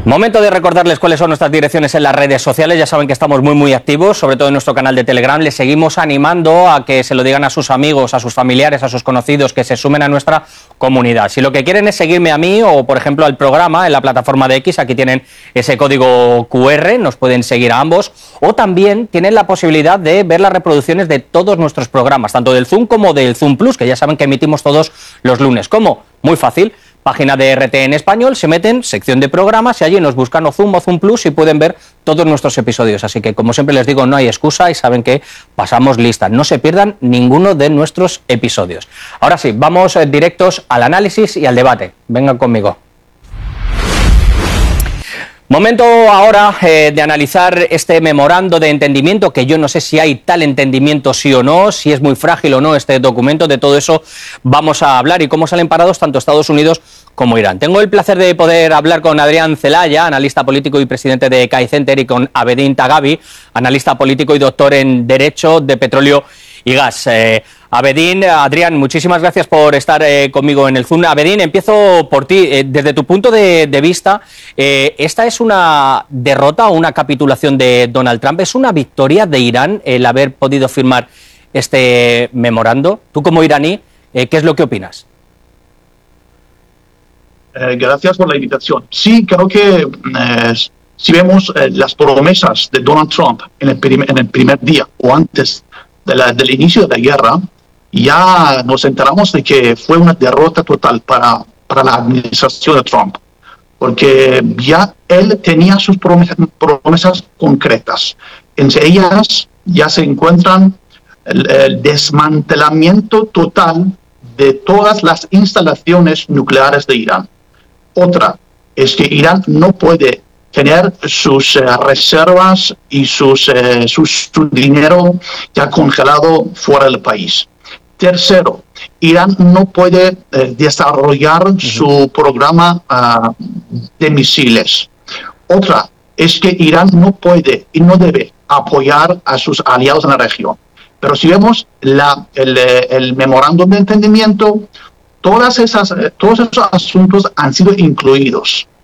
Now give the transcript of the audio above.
Momento de recordarles cuáles son nuestras direcciones en las redes sociales. Ya saben que estamos muy activos, sobre todo en nuestro canal de Telegram. Les seguimos animando a que se lo digan a sus amigos, a sus familiares, a sus conocidos, que se sumen a nuestra comunidad. Si lo que quieren es seguirme a mí o, por ejemplo, al programa en la plataforma de X, aquí tienen ese código QR, nos pueden seguir a ambos. O también tienen la posibilidad de ver las reproducciones de todos nuestros programas, tanto del Zoom como del Zoom Plus, que ya saben que emitimos todos los lunes. ¿Cómo? Muy fácil. Página de RT en español, se meten, sección de programas y allí nos buscan o Zoom Plus y pueden ver todos nuestros episodios. Así que, como siempre les digo, no hay excusa y saben que pasamos lista. No se pierdan ninguno de nuestros episodios. Ahora sí, vamos directos al análisis y al debate. Vengan conmigo. Momento ahora de analizar este memorando de entendimiento, que yo no sé si hay tal entendimiento sí o no, si es muy frágil o no este documento. De todo eso vamos a hablar y cómo salen parados tanto Estados Unidos como Irán. Tengo el placer de poder hablar con Adrián Celaya, analista político y presidente de CAI Center, y con Abedin Tagabi, analista político y doctor en Derecho de Petróleo y Gas. Abedin, Adrián, muchísimas gracias por estar conmigo en el Zoom. Abedin, empiezo por ti. Desde tu punto de vista, ¿esta es una derrota o una capitulación de Donald Trump? ¿Es una victoria de Irán el haber podido firmar este memorando? Tú, como iraní, ¿qué es lo que opinas? Gracias por la invitación. Sí, creo que si vemos las promesas de Donald Trump en el primer día o antes del inicio de la guerra, ya nos enteramos de que fue una derrota total para la administración de Trump, porque ya él tenía sus promesas concretas. Entre ellas ya se encuentran el desmantelamiento total de todas las instalaciones nucleares de Irán. Otra es que Irán no puede tener sus reservas y su dinero ya congelado fuera del país. Tercero, Irán no puede desarrollar su programa de misiles. Otra es que Irán no puede y no debe apoyar a sus aliados en la región. Pero si vemos el memorándum de entendimiento, todos esos asuntos han sido incluidos.